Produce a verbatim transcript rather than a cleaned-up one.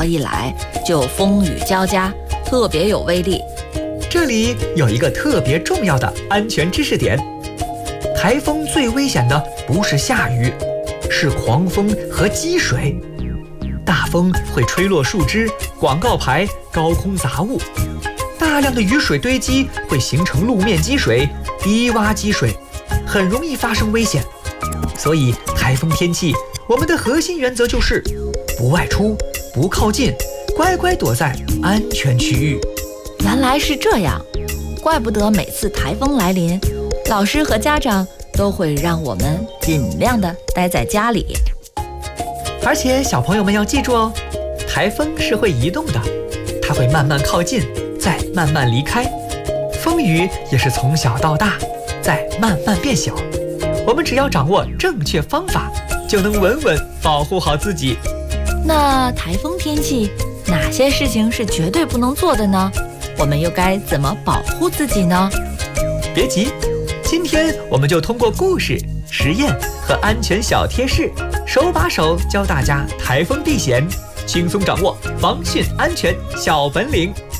一来就风雨交加，特别有威力。 这里有一个特别重要的安全知识点：台风最危险的不是下雨，是狂风和积水。大风会吹落树枝、广告牌、高空杂物，大量的雨水堆积会形成路面积水、低洼积水，很容易发生危险。所以台风天气，我们的核心原则就是不外出、不靠近，乖乖躲在安全区域。 原来是这样，怪不得每次台风来临，老师和家长都会让我们尽量的待在家里。 而且小朋友们要记住哦，台风是会移动的，它会慢慢靠近，再慢慢离开。风雨也是从小到大，再慢慢变小。我们只要掌握正确方法，就能稳稳保护好自己。 那台风天气哪些事情是绝对不能做的呢？我们又该怎么保护自己呢？ 别急，今天我们就通过故事、实验和安全小贴士，手把手教大家台风避险，轻松掌握防汛安全小本领。